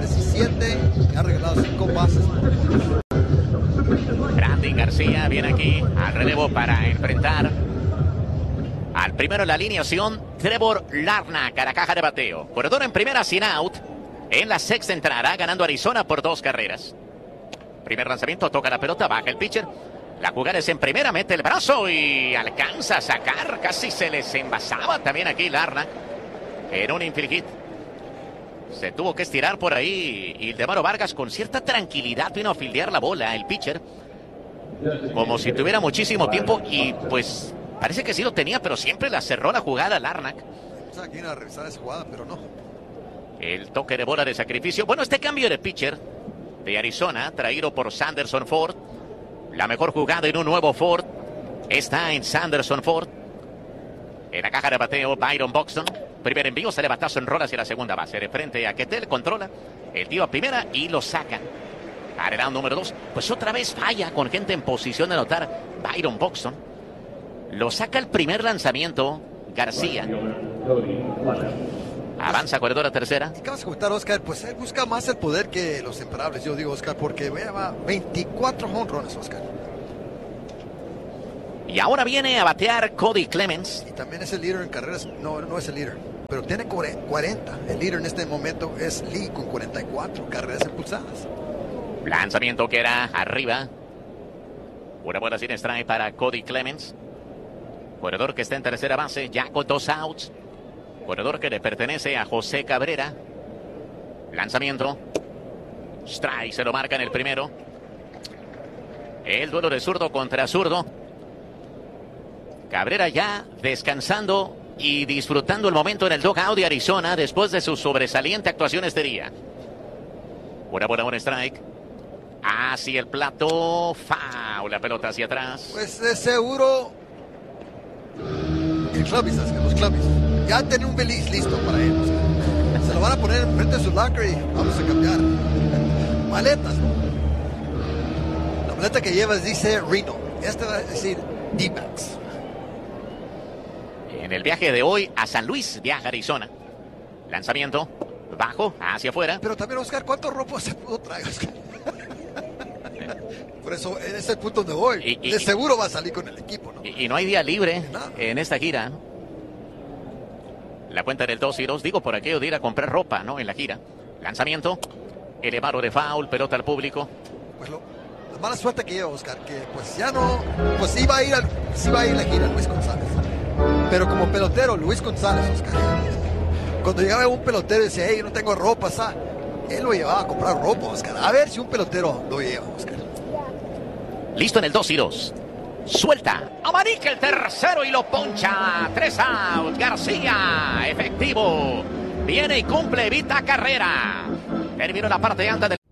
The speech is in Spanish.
17 y ha regalado 5 bases. Brandon García viene aquí al relevo para enfrentar al primero en la alineación, Trevor Larnach, a la caja de bateo. Corredor en primera sin out. En la sexta entrará ganando Arizona por 2 carreras. Primer lanzamiento, toca la pelota, baja el pitcher. La jugada es en primera, mete el brazo y alcanza a sacar. Casi se les envasaba también aquí Larnach en un infield hit. Se tuvo que estirar por ahí y Ildemaro Vargas con cierta tranquilidad vino a fildear la bola, el pitcher. Como si tuviera muchísimo tiempo y pues parece que sí lo tenía, pero siempre la cerró la jugada Larnach. Pensaba que iba a revisar esa jugada, pero no. El toque de bola de sacrificio. Bueno, este cambio de pitcher de Arizona, traído por Sanderson Ford. La mejor jugada en un nuevo Ford está en Sanderson Ford. En la caja de bateo, Byron Buxton. Primer envío, sale batazo en rola hacia la segunda base. De frente a Ketel, controla el tiro a primera y lo sacan. Al round número 2, pues otra vez falla con gente en posición de anotar Byron Buxton. Lo saca el primer lanzamiento García. Avanza corredor a tercera. Y acabas de comentar, Oscar, pues él busca más el poder que los imparables, yo digo, Oscar, porque va 24 home runs, Oscar. Y ahora viene a batear Cody Clemens. Y también es el líder en carreras, no es el líder, pero tiene 40. El líder en este momento es Lee con 44 carreras impulsadas. Lanzamiento que era arriba. Una bola sin strike para Cody Clemens. Corredor que está en tercera base, ya con 2 outs. Corredor que le pertenece a José Cabrera. Lanzamiento. Strike, se lo marca en el primero. El duelo de zurdo contra zurdo. Cabrera ya descansando y disfrutando el momento en el dugout de Arizona después de su sobresaliente actuación este día. Una bola, un strike. Hacia el plato. Foul, la pelota hacia atrás. Pues de seguro el clubis, los clubis ya tienen un Belize listo para él. Se lo van a poner enfrente de su locker y vamos a cambiar. Maletas, ¿no? La maleta que llevas dice Reno. Esta va a decir D-Backs. En el viaje de hoy a San Luis viaja Arizona. Lanzamiento bajo hacia afuera. Pero también, Oscar, ¿cuántos ropas se pudo traer, Oscar? Por eso, en ese punto de hoy, de seguro va a salir con el equipo, ¿no? Y no hay día libre en esta gira. La cuenta del 2-2, digo por aquello de ir a comprar ropa, ¿no? En la gira. Lanzamiento, elevado de foul, pelota al público. Pues la mala suerte que lleva, Oscar, que pues ya no, pues sí va a ir la gira Luis González. Pero como pelotero, Luis González, Oscar, cuando llegaba un pelotero y decía, hey, no tengo ropa, él lo llevaba a comprar ropa, Oscar. A ver si un pelotero lo lleva, Oscar. Listo en el 2-2. Suelta. Amanica el tercero y lo poncha. 3 out. García. Efectivo. Viene y cumple. Evita carrera. Terminó la parte alta del